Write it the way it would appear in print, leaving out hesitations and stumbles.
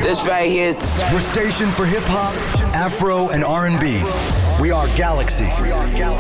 This right here is your station for hip hop, Afro, and R&B. We are Galaxy.